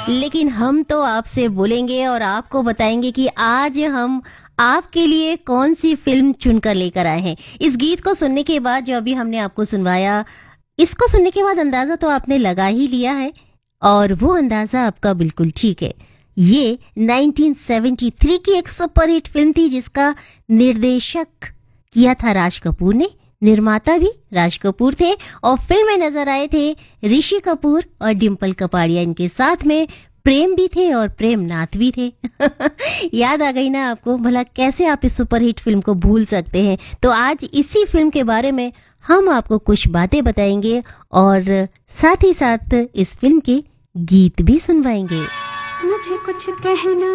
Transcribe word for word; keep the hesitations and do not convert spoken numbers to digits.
लेकिन हम तो आपसे बोलेंगे और आपको बताएंगे कि आज हम आपके लिए कौन सी फिल्म चुनकर लेकर आए हैं। इस गीत को सुनने के बाद जो अभी हमने आपको सुनवाया, इसको सुनने के बाद अंदाजा तो आपने लगा ही लिया है, और वो अंदाजा आपका बिल्कुल ठीक है। ये उन्नीस सौ तिहत्तर की एक सुपरहिट फिल्म थी जिसका निर्देशक किया था राज कपूर ने, निर्माता भी राज कपूर थे, और फिल्म में नजर आए थे ऋषि कपूर और डिम्पल कपाड़िया। इनके साथ में प्रेम भी थे और प्रेम नाथ भी थे। याद आ गई ना आपको? भला कैसे आप इस सुपरहिट फिल्म को भूल सकते हैं। तो आज इसी फिल्म के बारे में हम आपको कुछ बातें बताएंगे और साथ ही साथ इस फिल्म के गीत भी सुनवाएंगे। मुझे कुछ कहना